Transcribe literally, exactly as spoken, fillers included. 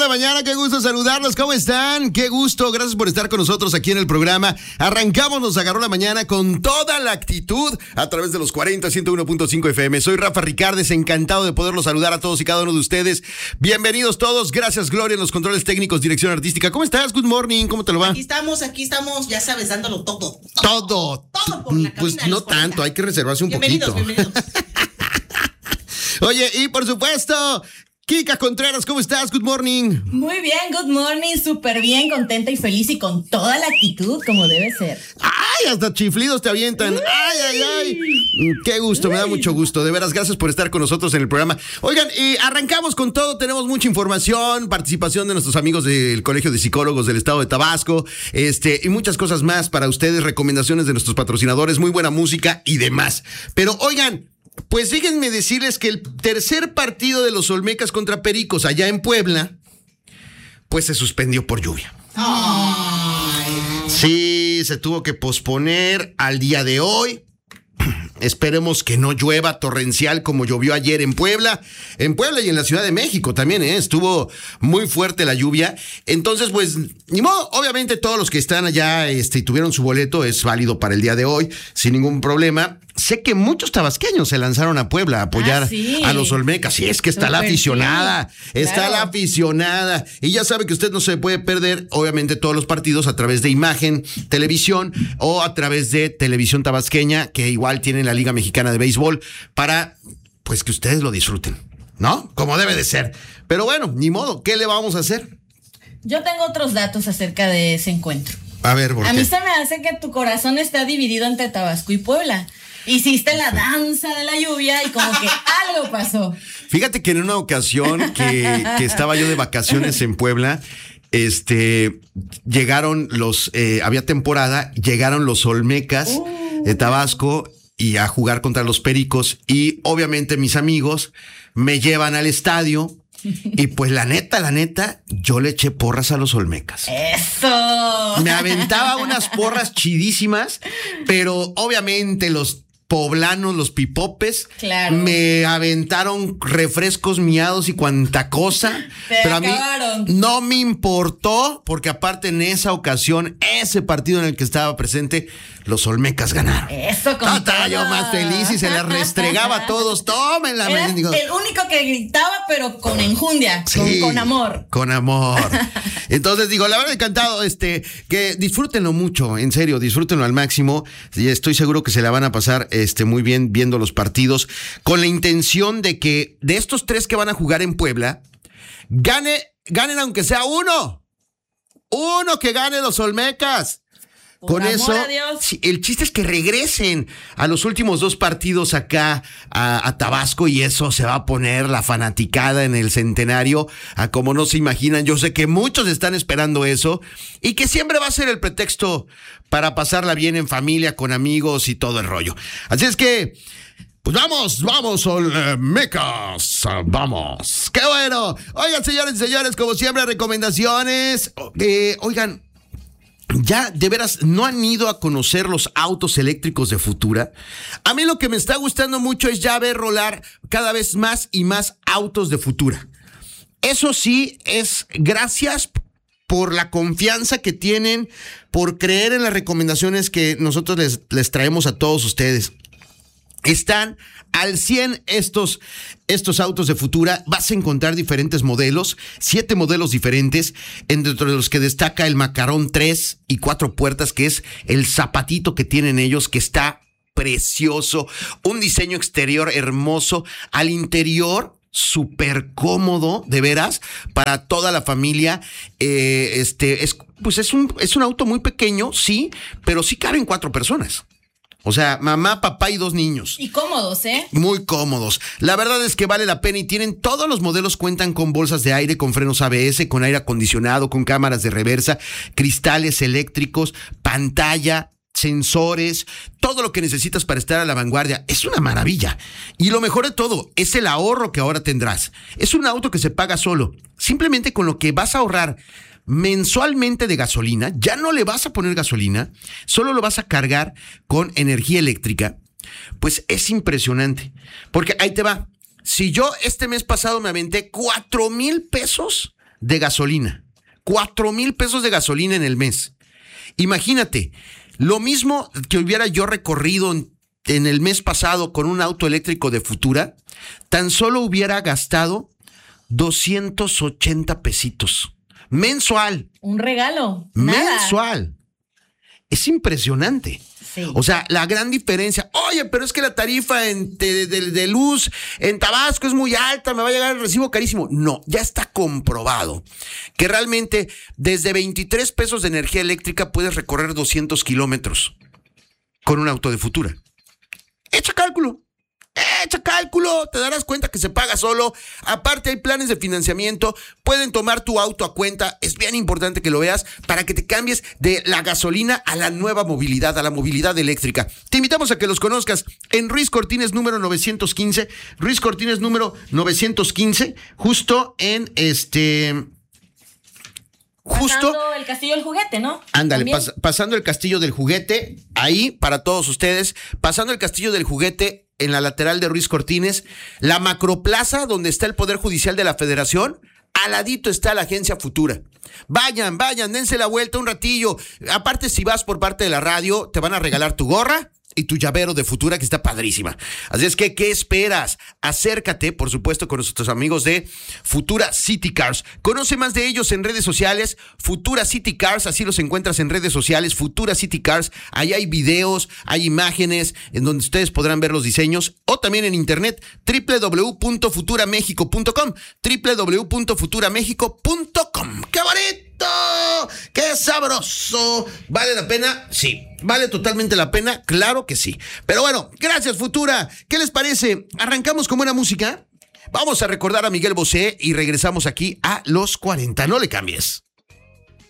la mañana, qué gusto saludarlos, ¿cómo están? Qué gusto, gracias por estar con nosotros aquí en el programa. Arrancamos, nos agarró la mañana con toda la actitud a través de los cuarenta, ciento uno punto cinco F M. Soy Rafa Ricardes, encantado de poderlos saludar a todos y cada uno de ustedes. Bienvenidos todos, gracias Gloria en los controles técnicos, dirección artística. ¿Cómo estás? Good morning, ¿cómo te lo va? Aquí estamos, aquí estamos, ya sabes, dándolo todo. Todo. Todo, todo por la Pues no tanto, hay que reservarse un bienvenidos, poquito. Bienvenidos. Oye, y por supuesto, Kika Contreras, ¿cómo estás? Good morning. Muy bien, good morning, súper bien, contenta y feliz y con toda la actitud como debe ser. ¡Ay! Hasta chiflidos te avientan. ¡Ay, ay, ay! Qué gusto, me da mucho gusto. De veras, gracias por estar con nosotros en el programa. Oigan, y arrancamos con todo. Tenemos mucha información, participación de nuestros amigos del Colegio de Psicólogos del Estado de Tabasco, este, y muchas cosas más para ustedes, recomendaciones de nuestros patrocinadores, muy buena música y demás. Pero, oigan, pues déjenme decirles que el tercer partido de los Olmecas contra Pericos allá en Puebla, pues se suspendió por lluvia. Ay. Sí, se tuvo que posponer al día de hoy. Esperemos que no llueva torrencial como llovió ayer en Puebla. En Puebla y en la Ciudad de México también, ¿eh? Estuvo muy fuerte la lluvia. Entonces, pues, ni modo. Obviamente todos los que están allá este, y tuvieron su boleto es válido para el día de hoy, sin ningún problema. Sé que muchos tabasqueños se lanzaron a Puebla a apoyar ah, sí. a los Olmecas. Sí, es que está Super la aficionada. Sí. Está Claro. la aficionada. Y ya sabe que usted no se puede perder, obviamente, todos los partidos a través de Imagen, Televisión o a través de Televisión Tabasqueña, que igual tiene la Liga Mexicana de Béisbol, para, pues, que ustedes lo disfruten, ¿no? Como debe de ser. Pero bueno, ni modo. ¿Qué le vamos a hacer? Yo tengo otros datos acerca de ese encuentro. A ver, ¿por A qué? mí se me hace que tu corazón está dividido entre Tabasco y Puebla. Hiciste la danza de la lluvia y como que algo pasó. Fíjate que en una ocasión que, que estaba yo de vacaciones en Puebla, este, llegaron los, eh, había temporada, llegaron los Olmecas Uh. de Tabasco y a jugar contra los Pericos, y obviamente mis amigos me llevan al estadio y pues la neta, la neta, yo le eché porras a los Olmecas. ¡Eso! Me aventaba unas porras chidísimas, pero obviamente los poblanos, los pipopes, Claro. me aventaron refrescos miados y cuanta cosa. Te pero a mí acabaron. no me importó, porque aparte en esa ocasión, ese partido en el que estaba presente, los Olmecas ganaron. Eso con No, estaba todo. yo más feliz y se les restregaba a todos. Tómenla, Eras me digo. el único que gritaba, pero con enjundia, Sí, con, con amor. Con amor. Entonces digo, la verdad, encantado, este, que disfrútenlo mucho, en serio, disfrútenlo al máximo. Y estoy seguro que se la van a pasar este, muy bien viendo los partidos, con la intención de que de estos tres que van a jugar en Puebla, gane, ganen aunque sea uno. Uno que gane los Olmecas. Por Con amor eso, a Dios. sí, el chiste es que regresen a los últimos dos partidos acá a, a Tabasco, y eso se va a poner la fanaticada en el centenario a como no se imaginan. Yo sé que muchos están esperando eso y que siempre va a ser el pretexto para pasarla bien en familia, con amigos y todo el rollo. Así es que, pues vamos, vamos, Olmecas, vamos. ¡Qué bueno! Oigan, señores y señores, como siempre, recomendaciones. Eh, oigan, ya, de veras, ¿no han ido a conocer los autos eléctricos de Futura? A mí lo que me está gustando mucho es ya ver rolar cada vez más y más autos de Futura. Eso sí, es gracias por la confianza que tienen, por creer en las recomendaciones que nosotros les, les traemos a todos ustedes. Están al cien estos, estos autos de Futura. Vas a encontrar diferentes modelos, siete modelos diferentes, entre los que destaca el Macarón tres y cuatro puertas, que es el zapatito que tienen ellos, que está precioso. Un diseño exterior hermoso, al interior súper cómodo, de veras, para toda la familia. Eh, este es, pues es un, es un auto muy pequeño, sí, pero sí caben cuatro personas. O sea, mamá, papá y dos niños. Y cómodos, ¿eh? Muy cómodos. La verdad es que vale la pena, y tienen todos los modelos, cuentan con bolsas de aire, con frenos A B S, con aire acondicionado, con cámaras de reversa, cristales eléctricos, pantalla, sensores, todo lo que necesitas para estar a la vanguardia. Es una maravilla. Y lo mejor de todo es el ahorro que ahora tendrás. Es un auto que se paga solo. Simplemente con lo que vas a ahorrar mensualmente de gasolina, ya no le vas a poner gasolina, solo lo vas a cargar con energía eléctrica. Pues es impresionante. Porque ahí te va. Si yo este mes pasado me aventé cuatro mil pesos de gasolina. Cuatro mil pesos de gasolina en el mes. Imagínate, lo mismo que hubiera yo recorrido en, en el mes pasado con un auto eléctrico de Futura, tan solo hubiera gastado doscientos ochenta pesitos. Mensual. Un regalo. Nada. Mensual. Es impresionante. Sí. O sea, la gran diferencia. Oye, pero es que la tarifa en, de, de, de luz en Tabasco es muy alta, me va a llegar el recibo carísimo. No, ya está comprobado que realmente desde veintitrés pesos de energía eléctrica puedes recorrer doscientos kilómetros con un auto de Futura. Echa cálculo. Echa cálculo, te darás cuenta que se paga solo. Aparte hay planes de financiamiento, pueden tomar tu auto a cuenta. Es bien importante que lo veas para que te cambies de la gasolina a la nueva movilidad, a la movilidad eléctrica. Te invitamos a que los conozcas en Ruiz Cortines número novecientos quince, Ruiz Cortines número novecientos quince, justo en este... Justo. Pasando el Castillo del Juguete, ¿no? Ándale, pas, pasando el Castillo del Juguete, ahí para todos ustedes, pasando el Castillo del Juguete en la lateral de Ruiz Cortines, la Macroplaza donde está el Poder Judicial de la Federación, al ladito está la Agencia Futura. Vayan, vayan, dense la vuelta un ratillo. Aparte, si vas por parte de la radio, te van a regalar tu gorra y tu llavero de Futura, que está padrísima. Así es que, ¿qué esperas? Acércate, por supuesto, con nuestros amigos de Futura City Cars. Conoce más de ellos en redes sociales, Futura City Cars, así los encuentras en redes sociales, Futura City Cars. Ahí hay videos, hay imágenes en donde ustedes podrán ver los diseños, o también en internet, doble u doble u doble u punto futura mexico punto com, doble u doble u doble u punto futura mexico punto com. ¡Qué bonito! ¡Qué sabroso! ¿Vale la pena? Sí. ¿Vale totalmente la pena? Claro que sí. Pero bueno, gracias Futura. ¿Qué les parece? ¿Arrancamos con buena música? Vamos a recordar a Miguel Bosé y regresamos aquí a los cuarenta. No le cambies.